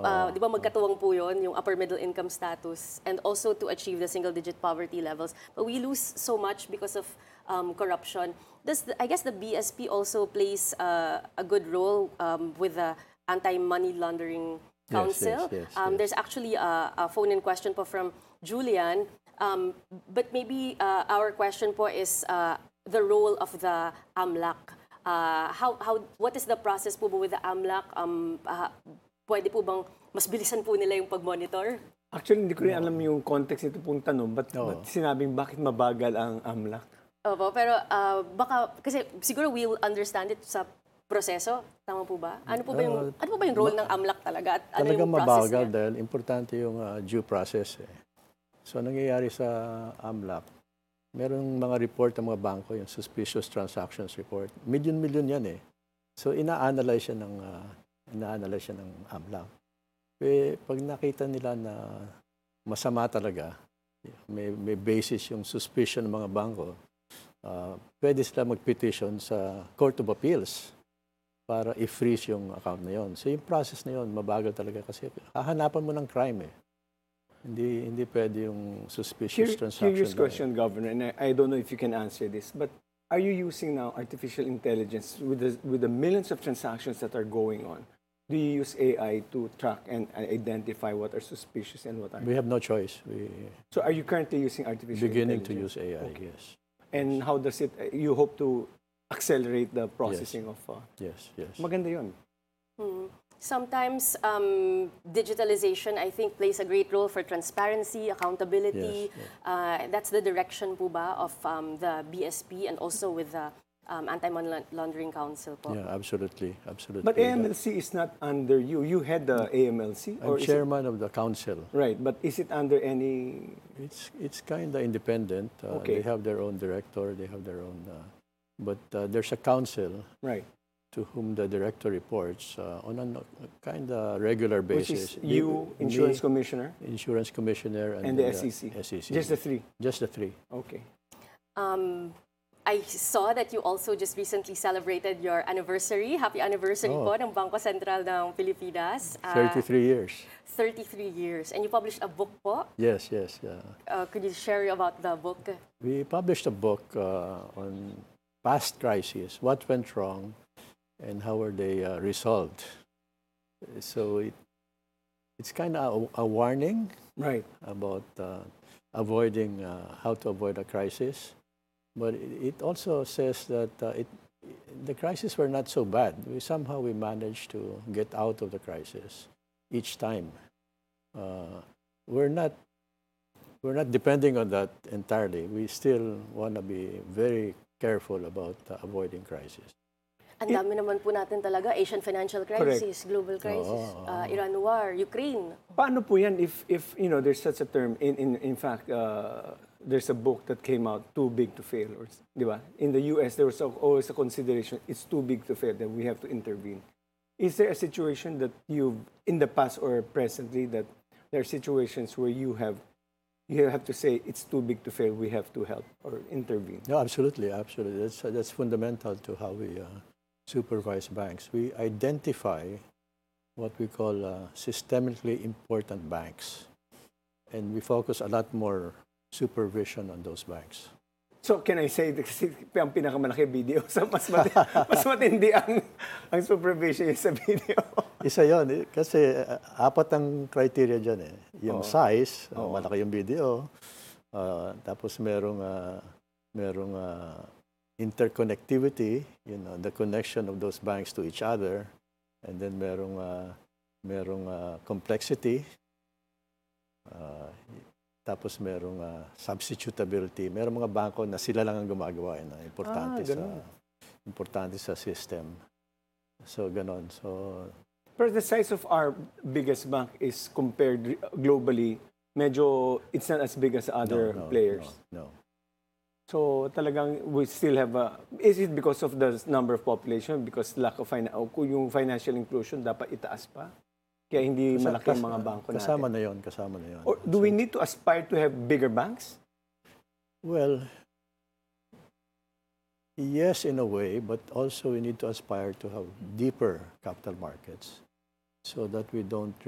di ba magkatuwang po yun, yung upper middle income status, and also to achieve the single-digit poverty levels. But we lose so much because of corruption. I guess the BSP also plays a good role with the Anti-Money Laundering Council. Yes. There's actually a phone-in question po from Julian. But maybe our question po is the role of the AMLAC. What is the process po with the AMLAC? Pwede po bang mas bilisan po nila yung pag-monitor? Actually, hindi ko rin alam yung context nito pong tanong. Ba't sinabing bakit mabagal ang AMLAC? Opo, pero baka, kasi siguro we will understand it sa proseso. Tama po ba? Ano po ba yung role ng AMLAC talaga? At ano talagang yung process mabagal niya? dahil importante yung due process. So, nangyayari sa AMLAC, merong mga report ng mga bangko, yung suspicious transactions report. Million-million yan eh. So, ina-analyze siya ng AMLAC. Pag nakita nila na masama talaga, may basis yung suspicion ng mga bangko, pwede sila mag-petition sa Court of Appeals para i-freeze yung account na yon. So, yung process na yon, mabagal talaga kasi hahanapan mo ng crime eh. Hindi pwede yung suspicious transaction. Curious question, Governor, and I don't know if you can answer this, but are you using now artificial intelligence with the millions of transactions that are going on? Do you use AI to track and identify what are suspicious and what are We have no choice. So are you currently using artificial Beginning intelligence? to use AI, Okay. yes. And how does it, you hope to accelerate the processing of... Yes. Maganda yun. Sometimes digitalization, I think, plays a great role for transparency, accountability. Yes. That's the direction po ba of the BSP and also with the Anti-Money Laundering Council po. Yeah, absolutely. But AMLC is not under you. You head the AMLC? I'm chairman of the council. Right, but is it under any... It's kind of independent. Okay. They have their own director. They have their own... but there's a council Right. to whom the director reports on a kind of regular basis. Which is you, Insurance Commissioner? Insurance Commissioner. And the SEC? SEC. Just the three? Just the three. Okay. I saw that you also just recently celebrated your anniversary. Happy anniversary po ng Bangko Sentral ng Pilipinas. 33 years. 33 years. And you published a book po? Yes. Could you share about the book? We published a book on past crises, what went wrong, and how were they resolved. So it's kind of a warning, right, about avoiding how to avoid a crisis. But it also says that the crises were not so bad. Somehow we managed to get out of the crisis each time. We're not depending on that entirely. We still want to be very careful about avoiding crisis. Ang dami naman po natin talaga, Asian financial crisis, global crisis, Iran war, Ukraine. Paano po yan if there's such a term, in fact, there's a book that came out, Too Big to Fail, or, di ba? In the US, there was always a consideration, it's too big to fail, that we have to intervene. Is there a situation that in the past or presently, that there are situations where you have to say, it's too big to fail, we have to help or intervene? No, absolutely. That's fundamental to how we supervise banks. We identify what we call systemically important banks, and we focus a lot more supervision on those banks. So can I say, kasi ang pinakamalaki video, so mas matindi ang supervision sa video. Isa yon kasi apat ang criteria dyan eh. Yung size, malaki yung video, tapos merong interconnectivity, the connection of those banks to each other, and then merong complexity, tapos merong substitutability. Merong mga bangko na sila lang ang gumagawa na importante sa system. So ganon. So but the size of our biggest bank is compared globally, medyo it's not as big as other players. No. So talagang we still have is it because of the number of population, because lack of yung financial inclusion dapat itaas pa? Kaya hindi malaki ang mga bangko natin. Kasama na yon. Or do we need to aspire to have bigger banks? Well, yes, in a way, but also we need to aspire to have deeper capital markets so that we don't